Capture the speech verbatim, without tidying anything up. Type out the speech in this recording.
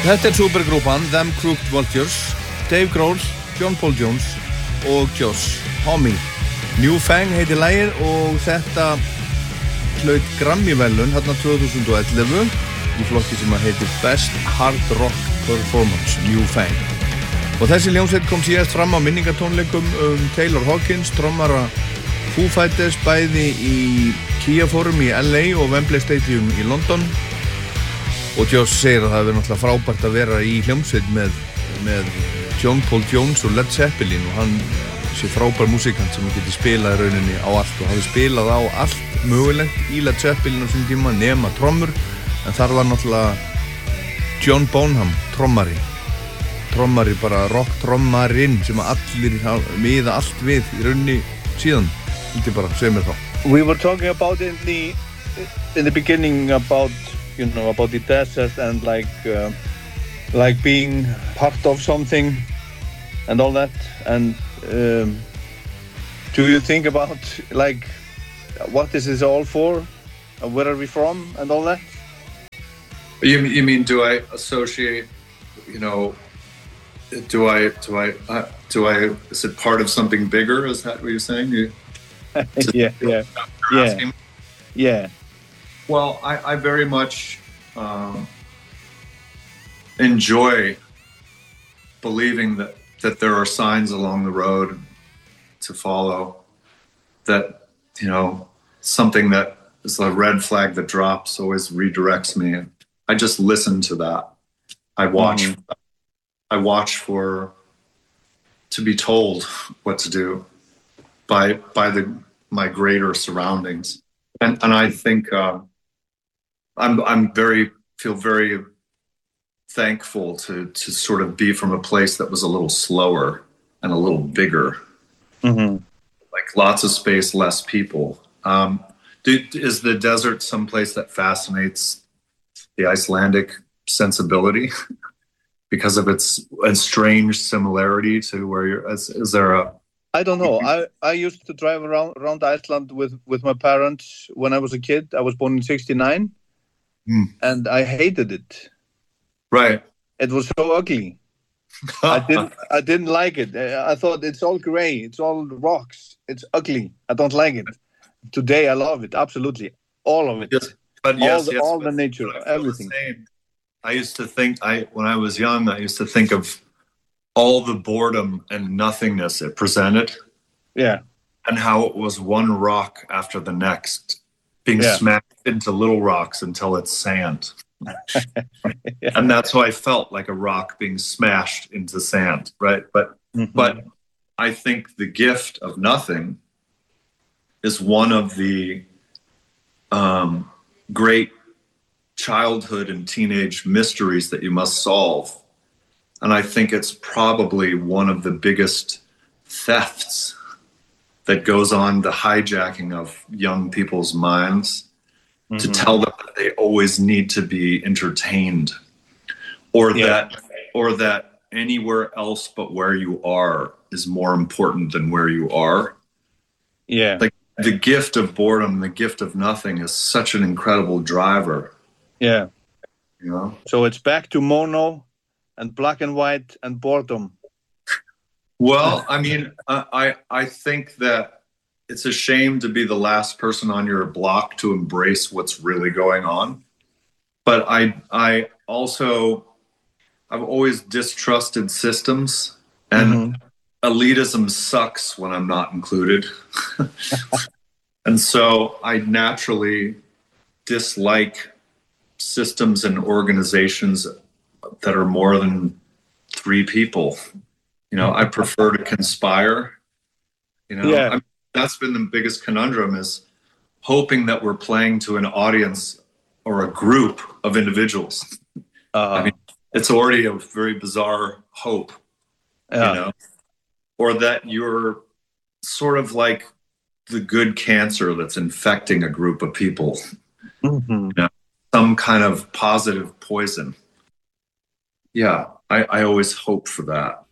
Þetta er supergrúpan Them Crooked Vultures, Dave Grohl, John Paul Jones og Josh Homme. New Fang heitir lagið og þetta hlaut Grammy-verðlaun hérna tvö þúsund og ellefu í flokki sem heitir Best Hard Rock Performance, New Fang. Og þessi hljómsveit kom síðast fram á minningatónleikum um Taylor Hawkins, trommara Foo Fighters, bæði í Kia Forum í L A og Wembley Stadium í London. Og Josh segir að það hefur náttúrulega frábært að vera í hljómsveit með, með John Paul Jones og Led Zeppelin og hann sé frábær músikant sem hann geti spilað í rauninni á allt og hafi spilað á allt mögulegt í Led Zeppelin á þessum tíma nema trommur, en þar var náttúrulega John Bonham, trommari trommari, bara rock trommarinn sem allir miða allt við í rauninni síðan. Þetta bara, segð mér þá. We were talking about in the in the beginning about you know about the desert and like uh, like being part of something and all that, and um, do you think about like what this is all for, and where are we from and all that? You, you mean do I associate, you know, do I do I uh, do I is it part of something bigger? Is that what you're saying? You, yeah, yeah, yeah, yeah. Well, I, I very much um, enjoy believing that, that there are signs along the road to follow, that, you know, something that is a red flag that drops always redirects me. I just listen to that. I watch, mm-hmm. I watch for, to be told what to do by, by the, my greater surroundings. And, and I think, uh, I'm, I'm very, feel very thankful to, to sort of be from a place that was a little slower and a little bigger. Mm-hmm. Like lots of space, less people. Um, do, is the desert someplace that fascinates the Icelandic sensibility because of its a strange similarity to where you're, is, is there a... I don't know. I, I used to drive around, around Iceland with, with my parents when I was a kid. I was born in sixty-nine. Mm. And I hated it. Right. It was so ugly. I didn't I didn't like it. I thought it's all gray. It's all rocks. It's ugly. I don't like it. Today I love it. Absolutely. All of it. Yes, but yes, all the, yes, all but the nature, everything. The I used to think, I when I was young, I used to think of all the boredom and nothingness it presented. Yeah. And how it was one rock after the next, being yeah. smacked into little rocks until it's sand. yeah. And that's how I felt, like a rock being smashed into sand, right? But mm-hmm. but I think the gift of nothing is one of the um, great childhood and teenage mysteries that you must solve. And I think it's probably one of the biggest thefts that goes on, the hijacking of young people's minds, mm-hmm. to tell them that they always need to be entertained, or yeah. that or that anywhere else but where you are is more important than where you are. Yeah. Like the gift of boredom, the gift of nothing is such an incredible driver. Yeah. You know? So it's back to mono and black and white and boredom. Well, I mean, I I think that it's a shame to be the last person on your block to embrace what's really going on. But I I also, I've always distrusted systems, and mm-hmm. elitism sucks when I'm not included. And so I naturally dislike systems and organizations that are more than three people. You know, I prefer to conspire. You know, yeah. I mean, that's been the biggest conundrum, is hoping that we're playing to an audience or a group of individuals. Uh-huh. I mean, it's already a very bizarre hope, yeah. you know, or that you're sort of like the good cancer that's infecting a group of people, mm-hmm. you know, some kind of positive poison. Yeah, I, I always hope for that.